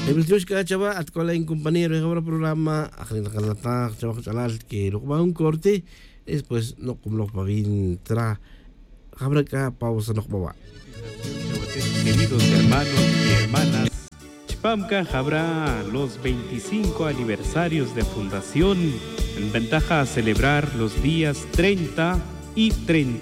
Dios ka chava at ko lang compañero en el programa akhrin nakalata chava chalal que lo va un corte después no como lo pavintra habrá ka pausa no bawa. Queridos hermanos y hermanas, Chipamka habrá los 25 aniversarios de fundación. En ventaja a celebrar los días 30 y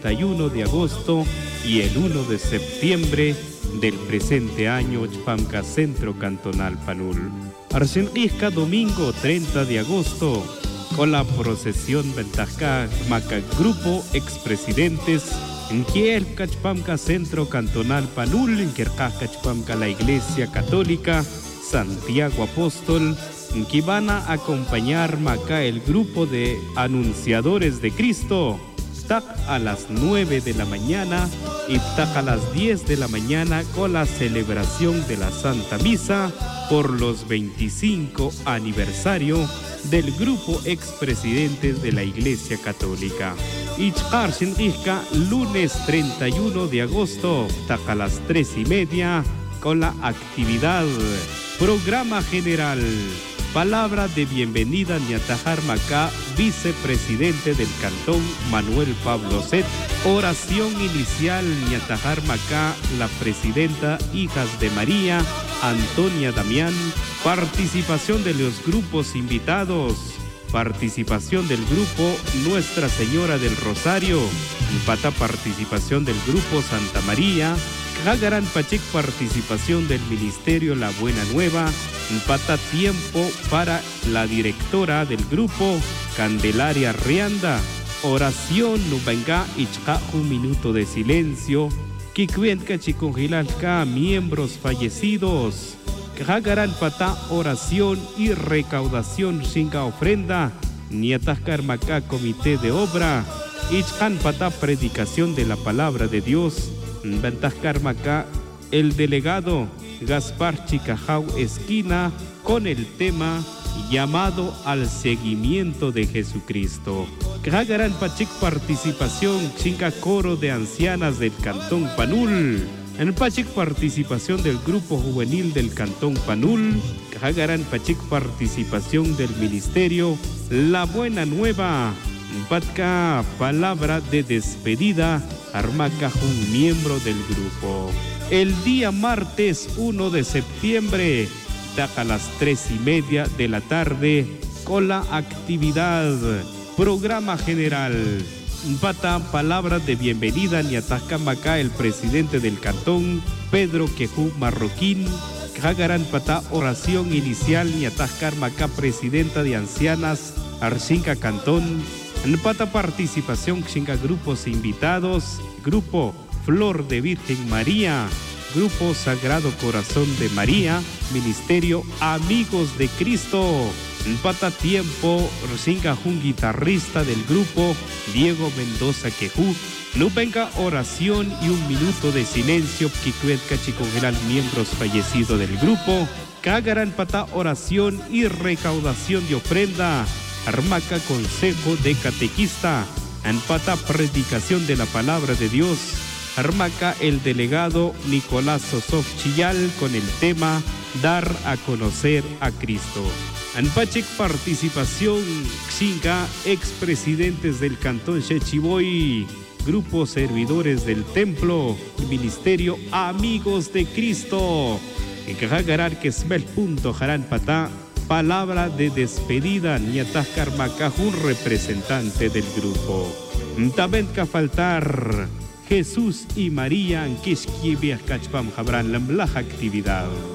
31 de agosto y el 1 de septiembre del presente año. Chipamka Centro Cantonal Panul. Arsenquisca domingo 30 de agosto con la procesión Ventaja Maca Grupo Expresidentes en Kiel Cachpamca Centro Cantonal Panul, en Kierkachpamca la Iglesia Católica Santiago Apóstol, en que van a acompañar Maca el grupo de anunciadores de Cristo. Tak a las 9 de la mañana y tak a las 10 de la mañana con la celebración de la Santa Misa por los 25 aniversario del grupo expresidentes de la Iglesia Católica. Ichkar Shinrika, lunes 31 de agosto, tak a las 3:30 con la actividad Programa General. Palabra de bienvenida Ñatajar Macá, vicepresidente del Cantón Manuel Pablo Set. Oración inicial Ñatajar Macá, la presidenta Hijas de María, Antonia Damián. Participación de los grupos invitados. Participación del grupo Nuestra Señora del Rosario. Empata participación del grupo Santa María. Hagaran Pachek participación del Ministerio La Buena Nueva. Empata tiempo para la directora del grupo Candelaria Rianda. Oración Nubenga Ichka, un minuto de silencio. Kikuenka Chicongilalka, miembros fallecidos. Hagaran Pata oración y recaudación Shinga ofrenda. Niataskar Maca comité de obra. Ichkan Pata predicación de la palabra de Dios. Ventaskar Maca el delegado Gaspar Chicajau Esquina con el tema llamado al seguimiento de Jesucristo. Hagaran Pachik participación Chinga coro de ancianas del Cantón Panul. En Pachik participación del grupo juvenil del Cantón Panul. Hagaran Pachik participación del Ministerio La Buena Nueva. Patka palabra de despedida Armaca un miembro del grupo. El día martes 1 de septiembre, a las 3:30 de la tarde, con la actividad Programa General. Pata palabra de bienvenida Ñataska Maca, el presidente del cantón, Pedro Quejú Marroquín. Hagaran Pata oración inicial Ñataskar Maca, presidenta de ancianas, Archinca Cantón. Pata participación Xinga grupos invitados, Grupo Flor de Virgen María, Grupo Sagrado Corazón de María, Ministerio Amigos de Cristo. Pata tiempo Xinga un guitarrista del grupo, Diego Mendoza Quejú. Nupenca oración y un minuto de silencio Kikuetka Chicongeral, miembros fallecidos del grupo. Cagaran Pata oración y recaudación de ofrenda. Armaca consejo de catequista. Anpata predicación de la palabra de Dios. Armaca el delegado Nicolás Sosov Chillal con el tema Dar a conocer a Cristo. Anpachek participación Xinga, expresidentes del Cantón Chechiboy, Grupo Servidores del Templo, Ministerio Amigos de Cristo. En Cajagarar que Smel punto Jarán Patá. Palabra de despedida Ñataskar Maca, un representante del grupo. También que faltar Jesús y María en Kishki Viajkachpam Jabran la actividad.